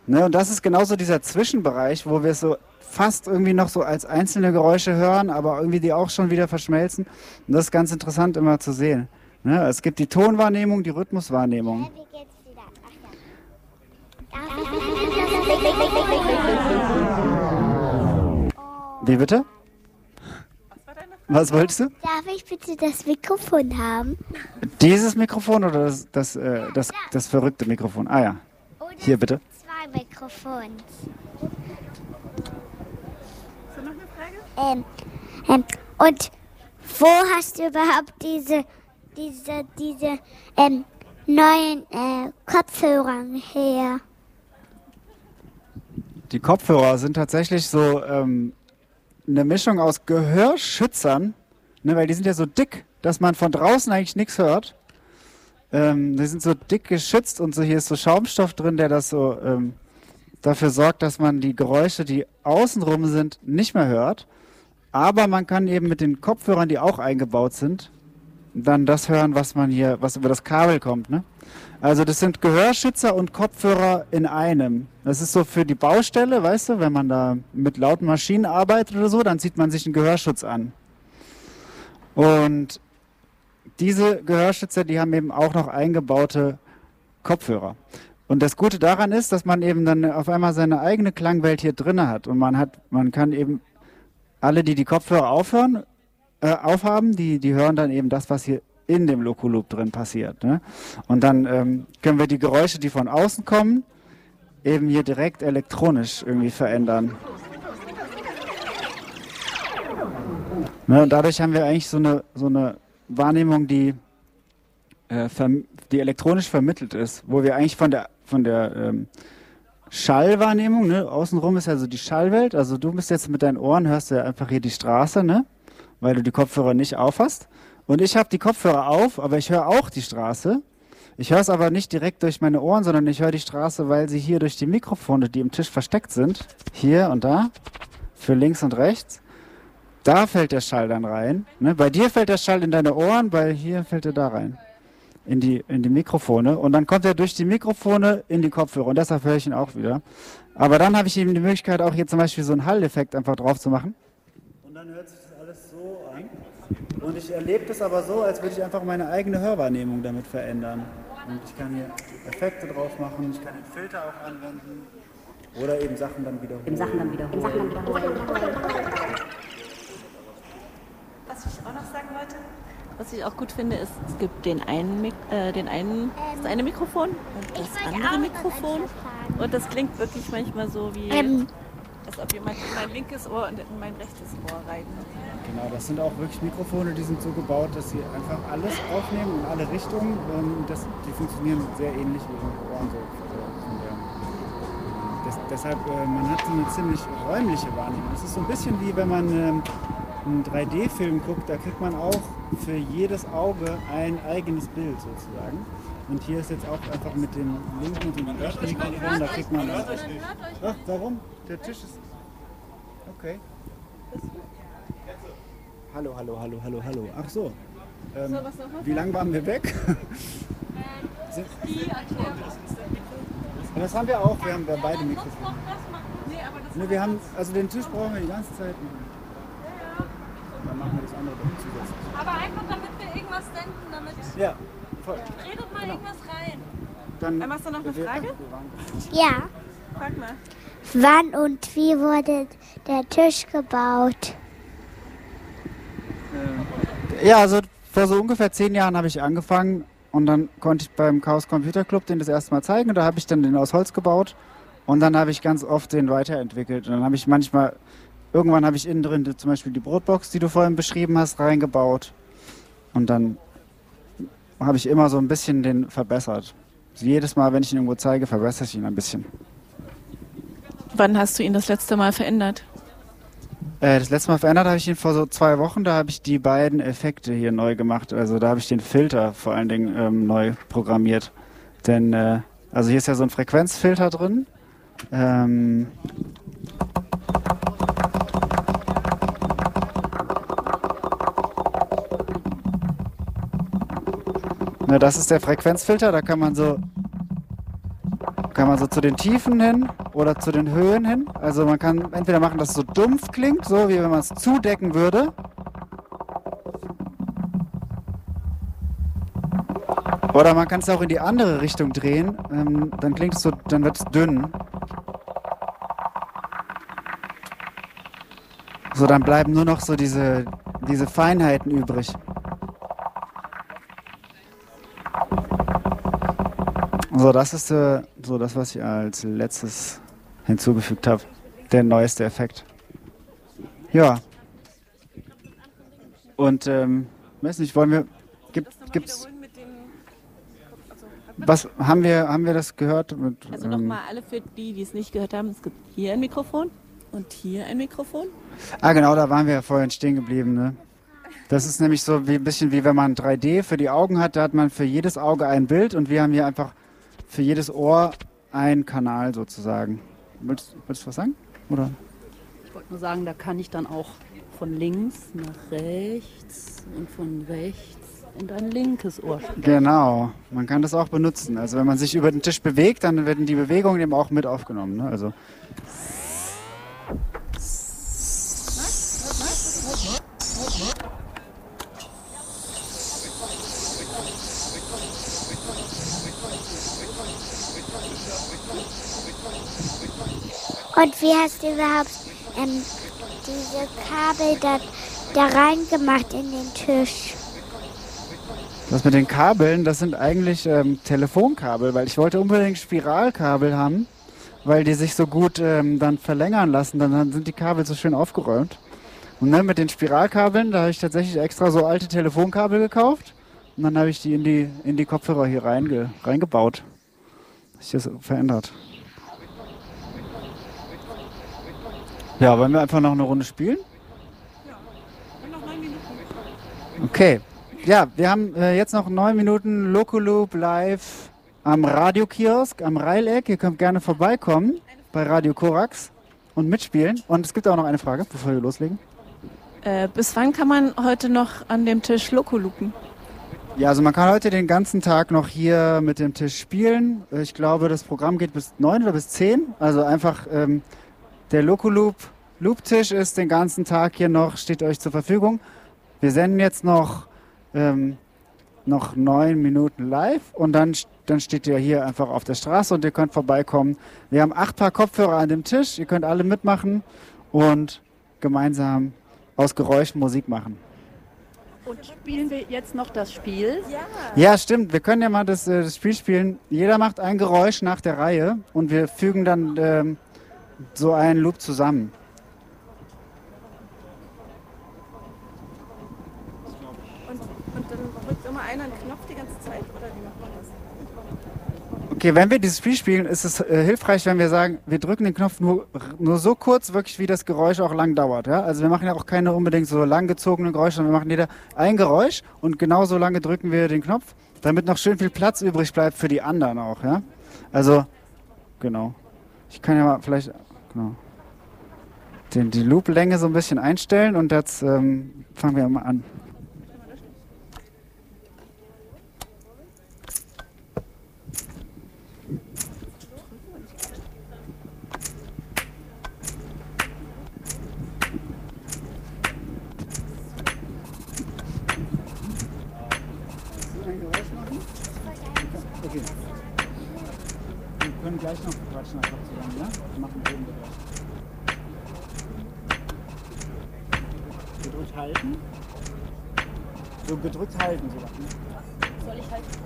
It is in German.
Ne, und das ist genauso dieser Zwischenbereich, wo wir es so fast irgendwie noch so als einzelne Geräusche hören, aber irgendwie die auch schon wieder verschmelzen. Und das ist ganz interessant immer zu sehen. Ne, es gibt die Tonwahrnehmung, die Rhythmuswahrnehmung. Wie geht's wieder? Wie bitte? Was wolltest du? Darf ich bitte das Mikrofon haben? Dieses Mikrofon oder das verrückte Mikrofon? Ah ja, Oder hier bitte. zwei Mikrofone. Hast du noch eine Frage? Und wo hast du überhaupt diese neuen Kopfhörer her? Die Kopfhörer sind tatsächlich so eine Mischung aus Gehörschützern, ne, weil die sind ja so dick, dass man von draußen eigentlich nichts hört. Die sind so dick geschützt und so hier ist so Schaumstoff drin, der das so dafür sorgt, dass man die Geräusche, die außenrum sind, nicht mehr hört. Aber man kann eben mit den Kopfhörern, die auch eingebaut sind, dann das hören, was über das Kabel kommt, ne? Also das sind Gehörschützer und Kopfhörer in einem. Das ist so für die Baustelle, weißt du, wenn man da mit lauten Maschinen arbeitet oder so, dann zieht man sich einen Gehörschutz an. Und diese Gehörschützer, die haben eben auch noch eingebaute Kopfhörer. Und das Gute daran ist, dass man eben dann auf einmal seine eigene Klangwelt hier drin hat. Und man kann eben alle, die die Kopfhörer aufhaben, die hören dann eben das, was hier in dem Loop drin passiert. Ne? Und dann können wir die Geräusche, die von außen kommen, eben hier direkt elektronisch irgendwie verändern. Ne? Und dadurch haben wir eigentlich so eine Wahrnehmung, die elektronisch vermittelt ist, wo wir eigentlich von der Schallwahrnehmung, ne? Außenrum ist ja so die Schallwelt, also du bist jetzt mit deinen Ohren, hörst du ja einfach hier die Straße, ne? Weil du die Kopfhörer nicht aufhast. Und ich habe die Kopfhörer auf, aber ich höre auch die Straße. Ich höre es aber nicht direkt durch meine Ohren, sondern ich höre die Straße, weil sie hier durch die Mikrofone, die im Tisch versteckt sind, hier und da, für links und rechts, da fällt der Schall dann rein. Ne? Bei dir fällt der Schall in deine Ohren, bei hier fällt er da rein. In die Mikrofone. Und dann kommt er durch die Mikrofone in die Kopfhörer. Und deshalb höre ich ihn auch wieder. Aber dann habe ich eben die Möglichkeit, auch hier zum Beispiel so einen Hall-Effekt einfach drauf zu machen. Und dann hört sich das alles so an. Und ich erlebe das aber so, als würde ich einfach meine eigene Hörwahrnehmung damit verändern. Und ich kann hier Effekte drauf machen, ich kann den Filter auch anwenden. Oder eben Sachen dann wiederholen. Was ich auch noch sagen wollte, was ich auch gut finde, ist, es gibt das eine Mikrofon und das andere Mikrofon. Und das klingt wirklich manchmal so wie, als ob jemand in mein linkes Ohr und in mein rechtes Ohr rein. Genau, das sind auch wirklich Mikrofone, die sind so gebaut, dass sie einfach alles aufnehmen in alle Richtungen. Die funktionieren sehr ähnlich wie unsere Ohren. Deshalb, man hat so eine ziemlich räumliche Wahrnehmung. Es ist so ein bisschen wie wenn man einen 3D-Film guckt, da kriegt man auch für jedes Auge ein eigenes Bild sozusagen. Und hier ist jetzt auch einfach mit dem linken und dem rechten Mikrofon, da kriegt man... Ach, warum? Der Tisch ist... Okay. Hallo. Ach so. Wie lange waren wir weg? Das haben wir auch, wir haben beide Mikrofone. Ne, wir haben, also den Tisch brauchen wir die ganze Zeit. Dann machen wir das andere dann zusätzlich. Aber einfach, damit wir irgendwas senden, damit... Ja, voll. Redet mal irgendwas rein. Dann Hast du noch eine Frage? Ja. Frag mal. Wann und wie wurde der Tisch gebaut? Ja, also vor so ungefähr 10 Jahren habe ich angefangen und dann konnte ich beim Chaos Computer Club den das erste Mal zeigen und da habe ich dann den aus Holz gebaut und dann habe ich ganz oft den weiterentwickelt und dann habe ich irgendwann habe ich innen drin zum Beispiel die Brotbox, die du vorhin beschrieben hast, reingebaut und dann habe ich immer so ein bisschen den verbessert. Also jedes Mal, wenn ich ihn irgendwo zeige, verbessere ich ihn ein bisschen. Wann hast du ihn das letzte Mal verändert? Das letzte Mal verändert habe ich ihn vor so 2 Wochen. Da habe ich die beiden Effekte hier neu gemacht. Also da habe ich den Filter vor allen Dingen neu programmiert. Denn, also hier ist ja so ein Frequenzfilter drin. Das ist der Frequenzfilter. Da kann man so kann man so zu den Tiefen hin oder zu den Höhen hin. Also man kann entweder machen, dass es so dumpf klingt, so wie wenn man es zudecken würde. Oder man kann es auch in die andere Richtung drehen. Dann klingt es so, dann wird es dünn. So, dann bleiben nur noch so diese Feinheiten übrig. So, das ist so das, was ich als letztes hinzugefügt habe. Der neueste Effekt. Ja. Und, weiß nicht, gibt's... Was haben wir das gehört? Also nochmal alle für die, die es nicht gehört haben. Es gibt hier ein Mikrofon und hier ein Mikrofon. Ah, genau, da waren wir ja vorhin stehen geblieben, ne? Das ist nämlich so ein bisschen wie wenn man 3D für die Augen hat, da hat man für jedes Auge ein Bild und wir haben hier einfach für jedes Ohr einen Kanal sozusagen. Willst du was sagen? Oder? Ich wollte nur sagen, da kann ich dann auch von links nach rechts und von rechts in dein linkes Ohr spielen. Genau, man kann das auch benutzen. Also wenn man sich über den Tisch bewegt, dann werden die Bewegungen eben auch mit aufgenommen. Ne? Also Und wie hast du überhaupt diese Kabel da reingemacht in den Tisch? das mit den Kabeln, das sind eigentlich Telefonkabel, weil ich wollte unbedingt Spiralkabel haben, weil die sich so gut dann verlängern lassen, dann sind die Kabel so schön aufgeräumt. Und dann mit den Spiralkabeln, da habe ich tatsächlich extra so alte Telefonkabel gekauft und dann habe ich die in die Kopfhörer hier reingebaut. Hat sich das verändert. Ja, wollen wir einfach noch eine Runde spielen? Ja, und noch 9 Minuten. Okay. Ja, wir haben jetzt noch 9 Minuten Locoloop live am Radiokiosk, am Reileck. Ihr könnt gerne vorbeikommen bei Radio Korax und mitspielen. Und es gibt auch noch eine Frage, bevor wir loslegen. Bis wann kann man heute noch an dem Tisch Lokoloopen? Ja, also man kann heute den ganzen Tag noch hier mit dem Tisch spielen. Ich glaube, das Programm geht bis 9 oder bis 10. Also einfach der Loop-Tisch ist den ganzen Tag hier noch, steht euch zur Verfügung. Wir senden jetzt noch 9 Minuten live und dann steht ihr hier einfach auf der Straße und ihr könnt vorbeikommen. Wir haben 8 Paar Kopfhörer an dem Tisch, ihr könnt alle mitmachen und gemeinsam aus Geräuschen Musik machen. Und spielen wir jetzt noch das Spiel? Ja, stimmt. Wir können ja mal das Spiel spielen. Jeder macht ein Geräusch nach der Reihe und wir fügen dann so einen Loop zusammen. Und dann drückt immer einer einen Knopf die ganze Zeit? Oder wie macht man das? Okay, wenn wir dieses Spiel spielen, ist es hilfreich, wenn wir sagen, wir drücken den Knopf nur so kurz, wirklich wie das Geräusch auch lang dauert. Ja? Also wir machen ja auch keine unbedingt so langgezogenen Geräusche, sondern wir machen jeder ein Geräusch und genauso lange drücken wir den Knopf, damit noch schön viel Platz übrig bleibt für die anderen auch. Ja? Also, genau. Ich kann ja mal vielleicht die Loop-Länge so ein bisschen einstellen und jetzt fangen wir mal an. Okay. Wir können gleich noch quatschen einfach zusammen, ja? Wir machen oben gleich. Gedrückt halten. So gedrückt halten, so. Ne? Soll ich halt